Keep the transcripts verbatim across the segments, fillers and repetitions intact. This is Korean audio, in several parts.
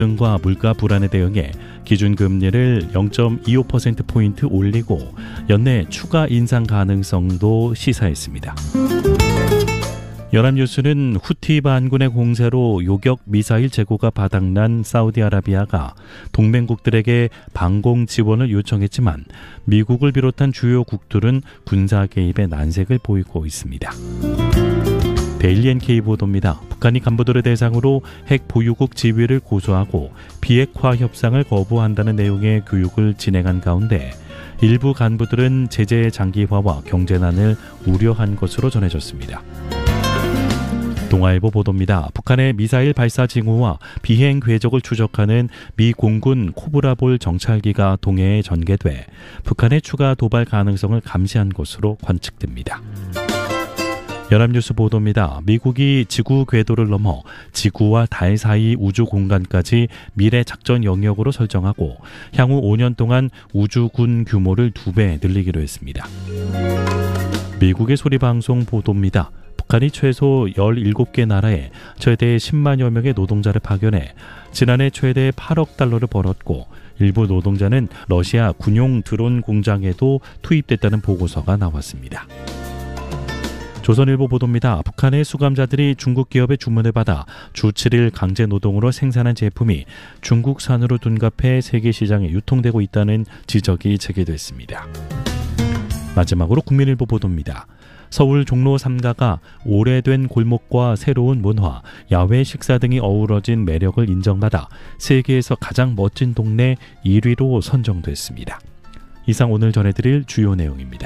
등과 물가 불안에 대응해 기준금리를 영 점 이오 퍼센트포인트 올리고 연내 추가 인상 가능성도 시사했습니다. 연합뉴스는 후티 반군의 공세로 요격 미사일 재고가 바닥난 사우디아라비아가 동맹국들에게 방공 지원을 요청했지만 미국을 비롯한 주요 국들은 군사 개입의 난색을 보이고 있습니다. 데일리 엔케이 보도입니다. 북한이 간부들을 대상으로 핵 보유국 지위를 고수하고 비핵화 협상을 거부한다는 내용의 교육을 진행한 가운데 일부 간부들은 제재 장기화와 경제난을 우려한 것으로 전해졌습니다. 동아일보 보도입니다. 북한의 미사일 발사 징후와 비행 궤적을 추적하는 미 공군 코브라볼 정찰기가 동해에 전개돼 북한의 추가 도발 가능성을 감시한 것으로 관측됩니다. 연합뉴스 보도입니다. 미국이 지구 궤도를 넘어 지구와 달 사이 우주 공간까지 미래 작전 영역으로 설정하고 향후 오 년 동안 우주군 규모를 두 배 늘리기로 했습니다. 미국의 소리방송 보도입니다. 북한이 최소 열일곱 개 나라에 최대 십만여 명의 노동자를 파견해 지난해 최대 팔억 달러를 벌었고 일부 노동자는 러시아 군용 드론 공장에도 투입됐다는 보고서가 나왔습니다. 조선일보 보도입니다. 북한의 수감자들이 중국 기업의 주문을 받아 주 칠 일 강제 노동으로 생산한 제품이 중국산으로 둔갑해 세계 시장에 유통되고 있다는 지적이 제기됐습니다. 마지막으로 국민일보 보도입니다. 서울 종로 삼가가 오래된 골목과 새로운 문화, 야외 식사 등이 어우러진 매력을 인정받아 세계에서 가장 멋진 동네 일 위로 선정됐습니다. 이상 오늘 전해드릴 주요 내용입니다.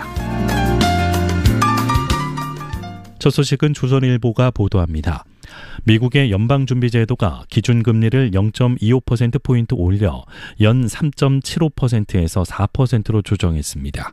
첫 소식은 조선일보가 보도합니다. 미국의 연방준비제도가 기준금리를 영 점 이오 퍼센트포인트 올려 연 삼 점 칠오 퍼센트에서 사 퍼센트로 조정했습니다.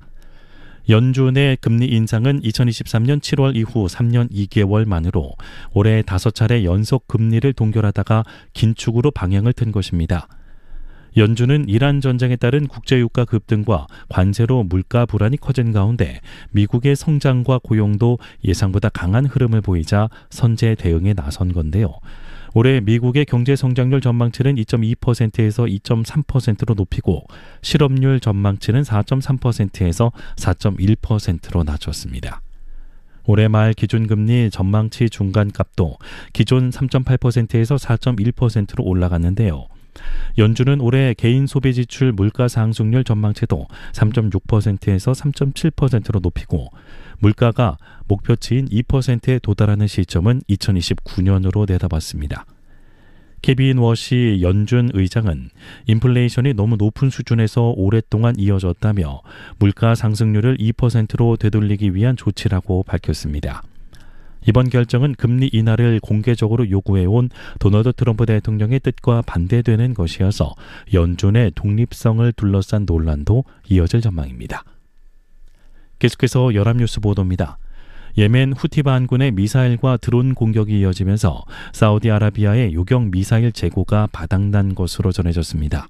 연준의 금리 인상은 이천이십삼 년 칠월 이후 삼 년 이 개월 만으로 올해 다섯 차례 연속 금리를 동결하다가 긴축으로 방향을 튼 것입니다. 연준은 이란 전쟁에 따른 국제유가 급등과 관세로 물가 불안이 커진 가운데 미국의 성장과 고용도 예상보다 강한 흐름을 보이자 선제 대응에 나선 건데요. 올해 미국의 경제 성장률 전망치는 이 점 이 퍼센트에서 이 점 삼 퍼센트로 높이고 실업률 전망치는 사 점 삼 퍼센트에서 사 점 일 퍼센트로 낮췄습니다. 올해 말 기준금리 전망치 중간값도 기존 삼 점 팔 퍼센트에서 사 점 일 퍼센트로 올라갔는데요. 연준은 올해 개인 소비 지출 물가 상승률 전망치도 삼 점 육 퍼센트에서 삼 점 칠 퍼센트로 높이고 물가가 목표치인 이 퍼센트에 도달하는 시점은 이천이십구 년으로 내다봤습니다. 케빈 워시 연준 의장은 인플레이션이 너무 높은 수준에서 오랫동안 이어졌다며 물가 상승률을 이 퍼센트로 되돌리기 위한 조치라고 밝혔습니다. 이번 결정은 금리 인하를 공개적으로 요구해온 도널드 트럼프 대통령의 뜻과 반대되는 것이어서 연준의 독립성을 둘러싼 논란도 이어질 전망입니다. 계속해서 연합뉴스 보도입니다. 예멘 후티 반군의 미사일과 드론 공격이 이어지면서 사우디아라비아의 요격 미사일 재고가 바닥난 것으로 전해졌습니다.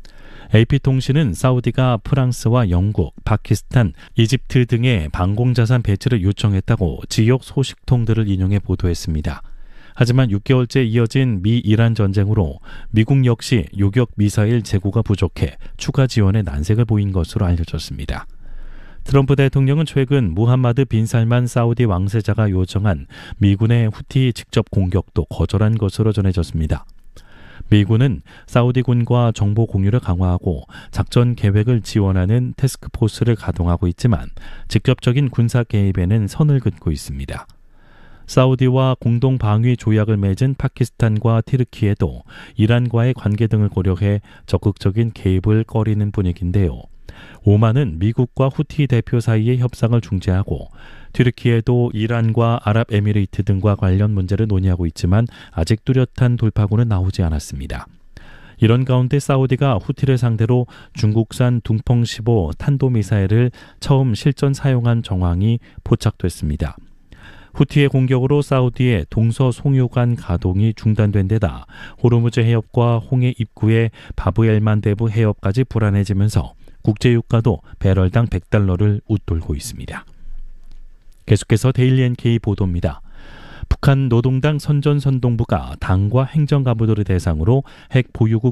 에이피통신은 사우디가 프랑스와 영국, 파키스탄, 이집트 등의 방공자산 배치를 요청했다고 지역 소식통들을 인용해 보도했습니다. 하지만 육 개월째 이어진 미-이란 전쟁으로 미국 역시 요격 미사일 재고가 부족해 추가 지원에 난색을 보인 것으로 알려졌습니다. 트럼프 대통령은 최근 무함마드 빈 살만 사우디 왕세자가 요청한 미군의 후티 직접 공격도 거절한 것으로 전해졌습니다. 미군은 사우디군과 정보 공유를 강화하고 작전 계획을 지원하는 태스크포스를 가동하고 있지만 직접적인 군사 개입에는 선을 긋고 있습니다. 사우디와 공동 방위 조약을 맺은 파키스탄과 티르키에도 이란과의 관계 등을 고려해 적극적인 개입을 꺼리는 분위기인데요. 오만은 미국과 후티 대표 사이의 협상을 중재하고 튀르키예도 이란과 아랍에미레이트 등과 관련 문제를 논의하고 있지만 아직 뚜렷한 돌파구는 나오지 않았습니다. 이런 가운데 사우디가 후티를 상대로 중국산 둥펑 십오 탄도미사일을 처음 실전 사용한 정황이 포착됐습니다. 후티의 공격으로 사우디의 동서 송유관 가동이 중단된 데다 호르무즈 해협과 홍해 입구의 바브엘만데브 해협까지 불안해지면서 국제유가도 배럴당 백 달러를 웃돌고 있습니다. 계속해서 데일리 엔케이 보도입니다. 북한 노동당 선전선동부가 당과 행정가부들을 대상으로 핵 보유국